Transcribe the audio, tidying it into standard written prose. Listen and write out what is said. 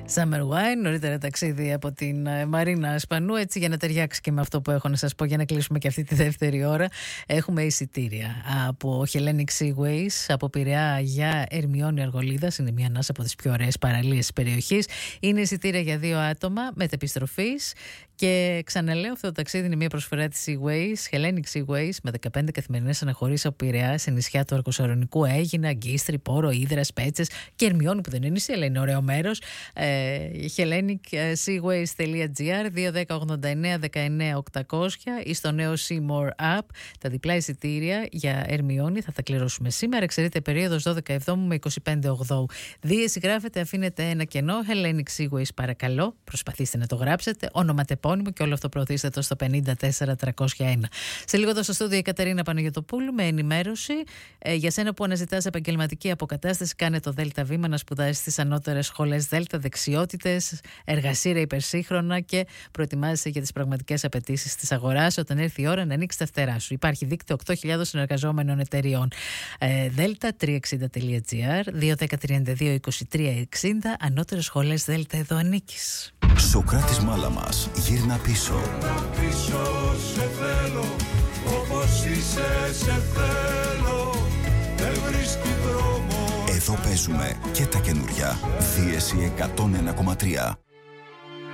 Summer Wine, νωρίτερα ταξίδι από την Μαρίνα Σπανού, έτσι για να ταιριάξει και με αυτό που έχω να σας πω, για να κλείσουμε και αυτή τη δεύτερη ώρα. Έχουμε εισιτήρια από Hellenic Seaways, από Πειραιά για Ερμιόνη Αργολίδας, είναι μια ανάσα από τις πιο ωραίες παραλίες της περιοχής. Είναι εισιτήρια για 2 άτομα μετεπιστροφής. Και ξαναλέω, αυτό το ταξίδι είναι μια προσφορά της Seaways, Hellenic Seaways, με 15 καθημερινές αναχωρήσεις από Πειραιά σε νησιά του Αρκοσαρονικού, Αίγινα, Αγκίστρη, Πόρο, Ίδρας, Πέτσες και Ερμιόνη, που δεν είναι νησί, αλλά είναι ωραίο μέρος. HellenicSeaways.gr 210-89-19-800 ή στο νέο Seymour App. Τα διπλά εισιτήρια για Ερμιόνη θα τα κληρώσουμε σήμερα. Εξαιρείται περίοδος 12/7 με 25/8. Δίεση γράφετε, αφήνετε ένα κενό. Hellenic Seaways, παρακαλώ, προσπαθήστε να το γράψετε. Ονοματεπώνυμο και όλο αυτό προωθήστε το στο 54301. Σε λίγο εδώ στο στούντιο η Κατερίνα Παναγιωτοπούλου με ενημέρωση. Για σένα που αναζητάς επαγγελματική αποκατάσταση, κάνε το ΔΒ να σπουδάσεις στις ανώτερες σχολές ΔΕΛΤΑ, δεξιότητες, εργασία υπερσύγχρονα και προετοιμάζεσαι για τις πραγματικές απαιτήσεις της αγοράς όταν έρθει η ώρα να ανοίξει τα φτερά σου. Υπάρχει δίκτυο 8.000 συνεργαζόμενων εταιριών. Delta360.gr 210-32-23-60. Ανώτερες σχολές ΔΕΛΤΑ, εδώ ανήκεις. Σοκράτης Μάλαμας, γύρνα πίσω. Σε θέλω, όπως είσαι σε θέλω, δεν βρίσκει δρόμο. Εδώ παίζουμε και τα καινούρια. Δίεση 101,3.